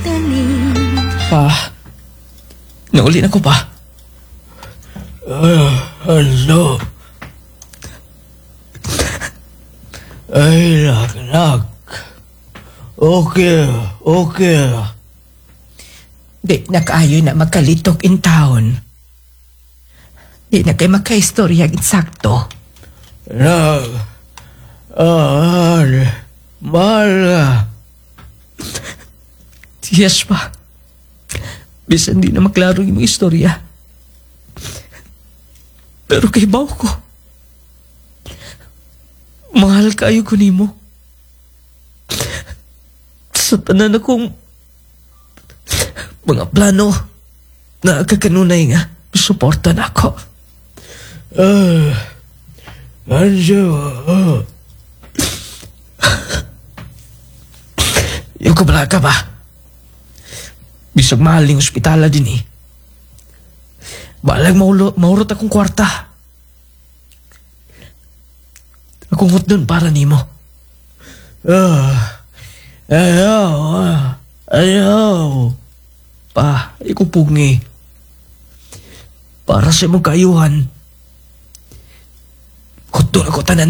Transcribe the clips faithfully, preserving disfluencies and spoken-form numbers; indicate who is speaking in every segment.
Speaker 1: Pa, nauli na ko pa.
Speaker 2: Uh, ano? Ay, nak-nak. Okay, okay.
Speaker 1: Di na kaayo na magkalitok in town. Di na kayo magka-istorya insakto.
Speaker 2: Nak, ah, mahal ka.
Speaker 1: Yes pa. Bisan di na maklaro yung mga istorya. Pero kay baw ko. Mahal kayo ko nimo. Sa tanan akong mga plano na kakanunay nga suporta na ako.
Speaker 2: Ah, Anjo, ah.
Speaker 1: Yung kabala ka ba? Bisag mahaling ospitala din eh. Balag maulo, maurot akong kwarta. Akong hot dun para nimo.
Speaker 2: Ah, ayaw, ah, ayaw.
Speaker 1: Pa, ikupungi. Para sa mong kaayuhan. Hot dun ako tanan.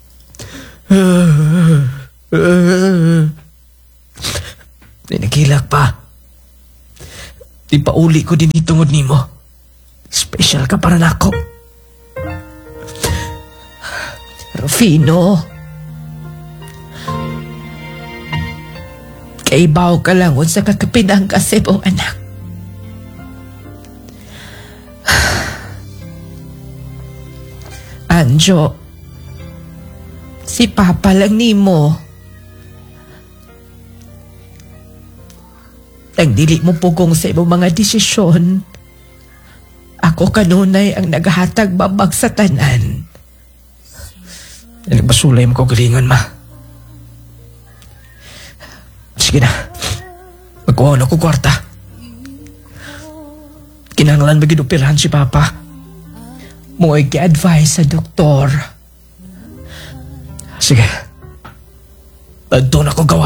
Speaker 2: Ah, ah.
Speaker 1: Dinagilak pa. Di pa uli ko din itungod nimo. Special ka para nako. Rufino. Kaibaw ka lang sa kakapinang kasi po anak. Anjo, si Papa lang nimo. Nagdili mo pugong sa imong mga desisyon. Ako kanunay ang naghatag babag sa tanan. Nagbasulay mo ko galingon, ma. Sige na. Magkuha na ko kwarta. Kinanglan magidupirahan si Papa. Mo'y ki-advise sa doktor. Sige. Adto na ko gawa.